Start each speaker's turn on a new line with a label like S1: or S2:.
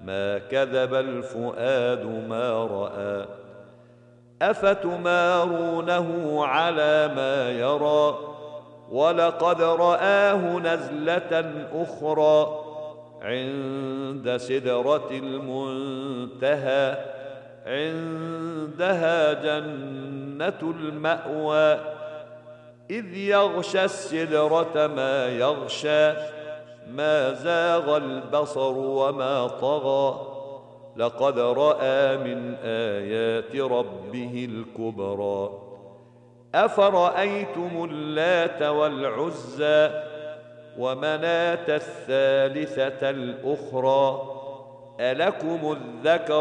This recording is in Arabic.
S1: ما كذب الفؤاد ما رأى. أفتمارونه على ما يرى ولقد رآه نزلة أخرى عند سدرة المنتهى عندها جنة المأوى إذ يغشى السدرة ما يغشى ما زاغ البصر وما طغى لقد رأى من آيات ربه الكبرى. أفرأيتم اللات والعزى ومناة الثالثة الأخرى ألكم الذكر